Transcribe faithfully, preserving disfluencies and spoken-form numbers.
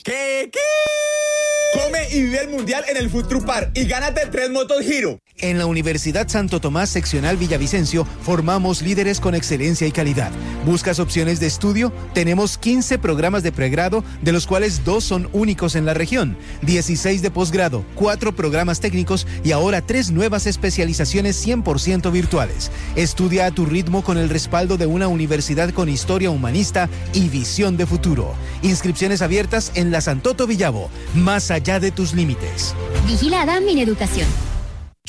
¿Qué? ¿Qué? Come y vive el mundial en el Food Truck Park y gánate tres motos Giro. En la Universidad Santo Tomás Seccional Villavicencio formamos líderes con excelencia y calidad. ¿Buscas opciones de estudio? Tenemos quince programas de pregrado, de los cuales dos son únicos en la región, dieciséis de posgrado, cuatro programas técnicos y ahora tres nuevas especializaciones cien por ciento virtuales. Estudia a tu ritmo con el respaldo de una universidad con historia humanista y visión de futuro. Inscripciones abiertas en la Santoto Villavo, más allá de tus límites. Vigilada Mineducación.